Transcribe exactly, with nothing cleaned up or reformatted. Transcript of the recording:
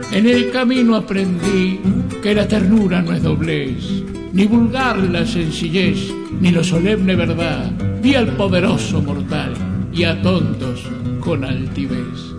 En el camino aprendí que la ternura no es doblez, ni vulgar la sencillez, ni lo solemne verdad. Vi al poderoso mortal y a tontos con altivez.